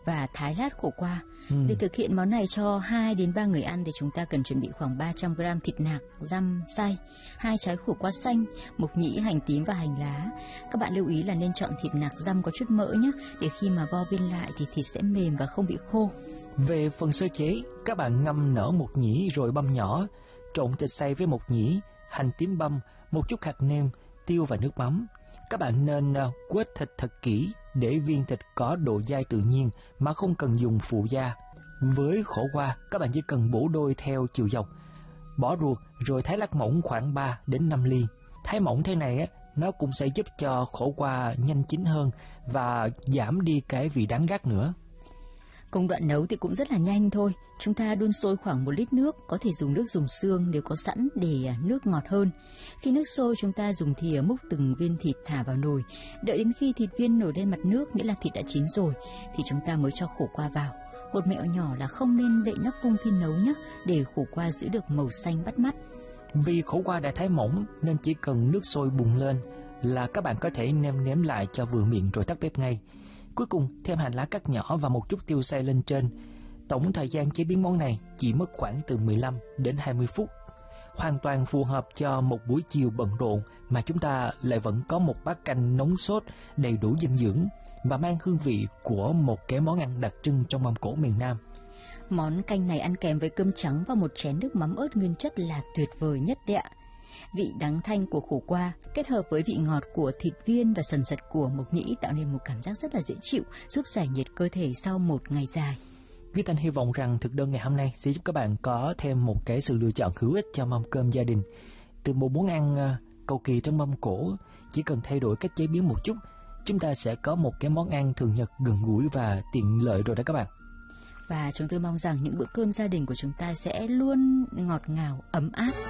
và thái lát khổ qua. Để thực hiện món này cho 2 đến 3 người ăn thì chúng ta cần chuẩn bị khoảng 300 g thịt nạc, dăm, xay, 2 trái khổ qua xanh, mộc nhĩ, hành tím và hành lá. Các bạn lưu ý là nên chọn thịt nạc dăm có chút mỡ nhé, để khi mà vo viên lại thì thịt sẽ mềm và không bị khô. Về phần sơ chế, các bạn ngâm nở mộc nhĩ rồi băm nhỏ, trộn thịt xay với mộc nhĩ, hành tím băm, một chút hạt nêm, tiêu và nước mắm. Các bạn nên quết thịt thật kỹ để viên thịt có độ dai tự nhiên mà không cần dùng phụ gia. Với khổ qua, các bạn chỉ cần bổ đôi theo chiều dọc, bỏ ruột rồi thái lát mỏng khoảng 3 đến 5 ly. Thái mỏng thế này nó cũng sẽ giúp cho khổ qua nhanh chín hơn và giảm đi cái vị đắng gắt nữa. Công đoạn nấu thì cũng rất là nhanh thôi. Chúng ta đun sôi khoảng 1 lít nước, có thể dùng nước dùng xương nếu có sẵn để nước ngọt hơn. Khi nước sôi, chúng ta dùng thìa múc từng viên thịt thả vào nồi. Đợi đến khi thịt viên nổi lên mặt nước, nghĩa là thịt đã chín rồi, thì chúng ta mới cho khổ qua vào. Một mẹo nhỏ là không nên đậy nắp vung khi nấu nhé, để khổ qua giữ được màu xanh bắt mắt. Vì khổ qua đã thái mỏng nên chỉ cần nước sôi bùng lên là các bạn có thể nêm nếm lại cho vừa miệng rồi tắt bếp ngay. Cuối cùng thêm hành lá cắt nhỏ và một chút tiêu xay lên trên. Tổng thời gian chế biến món này chỉ mất khoảng từ 15 đến 20 phút. Hoàn toàn phù hợp cho một buổi chiều bận rộn mà chúng ta lại vẫn có một bát canh nóng sốt đầy đủ dinh dưỡng và mang hương vị của một cái món ăn đặc trưng trong Mông Cổ miền Nam. Món canh này ăn kèm với cơm trắng và một chén nước mắm ớt nguyên chất là tuyệt vời nhất đấy ạ. Vị đắng thanh của khổ qua kết hợp với vị ngọt của thịt viên và sần sật của mộc nhĩ tạo nên một cảm giác rất là dễ chịu, giúp giải nhiệt cơ thể sau một ngày dài. Viết Thanh hy vọng rằng thực đơn ngày hôm nay sẽ giúp các bạn có thêm một cái sự lựa chọn hữu ích cho mâm cơm gia đình. Từ một món ăn cầu kỳ trong Mông Cổ, chỉ cần thay đổi cách chế biến một chút, chúng ta sẽ có một cái món ăn thường nhật gần gũi và tiện lợi rồi đó các bạn. Và chúng tôi mong rằng những bữa cơm gia đình của chúng ta sẽ luôn ngọt ngào, ấm áp.